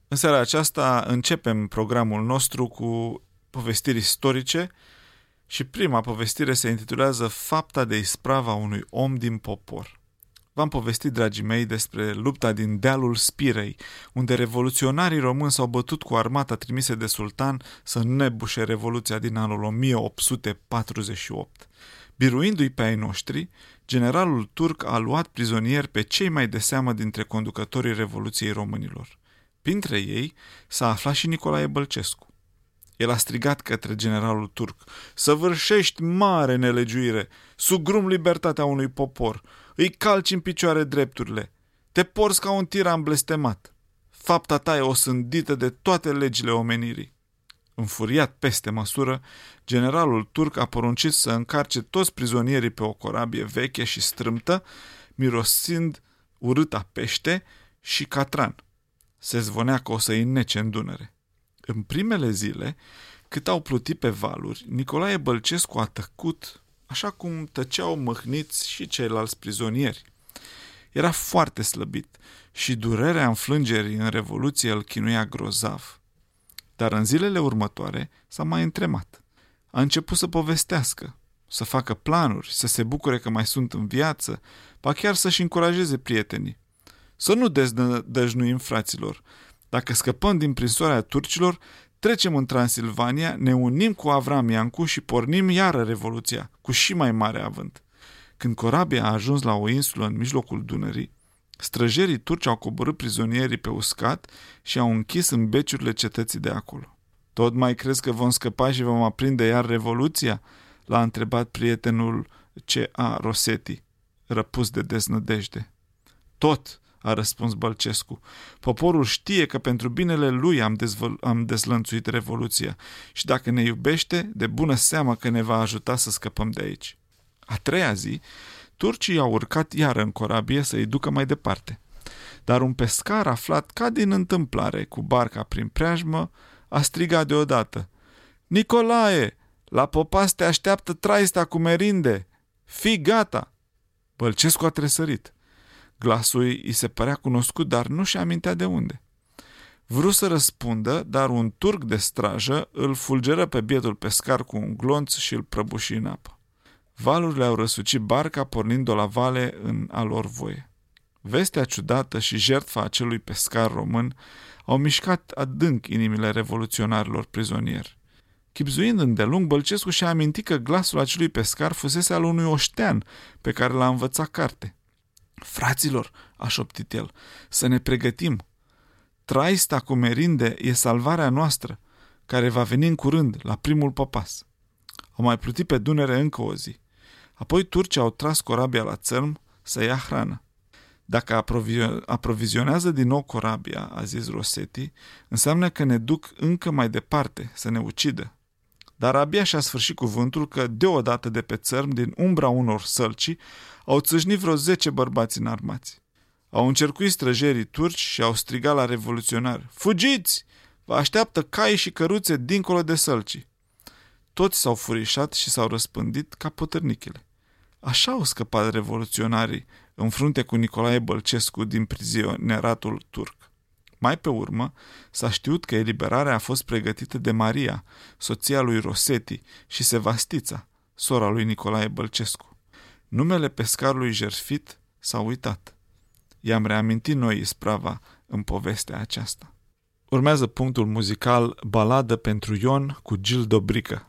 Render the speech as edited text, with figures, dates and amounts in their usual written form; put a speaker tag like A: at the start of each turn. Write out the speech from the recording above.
A: În seara aceasta începem programul nostru cu povestiri istorice și prima povestire se intitulează Fapta de ispravă a unui om din popor. V-am povestit, dragii mei, despre lupta din dealul Spirei, unde revoluționarii români s-au bătut cu armata trimise de sultan să nebușe revoluția din anul 1848. Biruindu-i pe ai noștri, generalul turc a luat prizonieri pe cei mai de seamă dintre conducătorii Revoluției Românilor. Printre ei s-a aflat și Nicolae Bălcescu. El a strigat către generalul turc: "Săvârșești mare nelegiuire, sugrum libertatea unui popor, îi calci în picioare drepturile, te porți ca un tiran blestemat. Fapta ta e osândită de toate legile omenirii." Înfuriat peste măsură, generalul turc a poruncit să încarce toți prizonierii pe o corabie veche și strâmtă, mirosind urâta pește și catran. Se zvonea că o să-i înnece în Dunăre. În primele zile, cât au plutit pe valuri, Nicolae Bălcescu a tăcut, așa cum tăceau mâhniți și ceilalți prizonieri. Era foarte slăbit și durerea înflângerii în Revoluție îl chinuia grozav. Dar în zilele următoare s-a mai întremat. A început să povestească, să facă planuri, să se bucure că mai sunt în viață, ba chiar să-și încurajeze prietenii. Să nu deznădăjduim, fraților. Dacă scăpăm din prinsoarea turcilor, trecem în Transilvania, ne unim cu Avram Iancu și pornim iară revoluția, cu și mai mare avânt. Când corabia a ajuns la o insulă în mijlocul Dunării, străjerii turci au coborât prizonierii pe uscat și au închis în beciurile cetății de acolo. "Tot mai crezi că vom scăpa și vom aprinde iar revoluția?" l-a întrebat prietenul C.A. Rosetti, răpus de deznădejde. "Tot," a răspuns Bălcescu. "Poporul știe că pentru binele lui am dezlănțuit revoluția și dacă ne iubește, de bună seamă că ne va ajuta să scăpăm de aici." A treia zi, turcii au urcat iară în corabie să-i ducă mai departe. Dar un pescar aflat ca din întâmplare cu barca prin preajmă a strigat deodată: "Nicolae, la popas te așteaptă traista cu merinde! Fii gata!" Bălcescu a tresărit. Glasul îi se părea cunoscut, dar nu și amintea de unde. Vrut să răspundă, dar un turc de strajă îl fulgeră pe bietul pescar cu un glonț și îl prăbuși în apă. Valurile au răsucit barca, pornind-o la vale în a lor voie. Vestea ciudată și jertfa acelui pescar român au mișcat adânc inimile revoluționarilor prizonieri. Chibzuind îndelung, Bălcescu și-a amintit că glasul acelui pescar fusese al unui oștean pe care l-a învățat carte. "Fraților," a șoptit el, "să ne pregătim. Traista cu merinde e salvarea noastră, care va veni în curând, la primul popas." Au mai plutit pe Dunăre încă o zi. Apoi turcii au tras corabia la țărm să ia hrană. "Dacă aprovizionează din nou corabia," a zis Rosetti, "înseamnă că ne duc încă mai departe, să ne ucidă." Dar abia și-a sfârșit cuvântul că, deodată de pe țărm, din umbra unor sălci, au țâșnit vreo 10 bărbați înarmați. Au încercuit străjerii turci și au strigat la revoluționari: "Fugiți! Vă așteaptă cai și căruțe dincolo de sălci." Toți s-au furișat și s-au răspândit ca potârnichele. Așa au scăpat revoluționarii în frunte cu Nicolae Bălcescu din prizonieratul turc. Mai pe urmă s-a știut că eliberarea a fost pregătită de Maria, soția lui Rosetti, și Sevastița, sora lui Nicolae Bălcescu. Numele pescarului jertfit s-a uitat. I-am reamintit noi isprava în povestea aceasta. Urmează punctul muzical Baladă pentru Ion cu Gil Dobrică.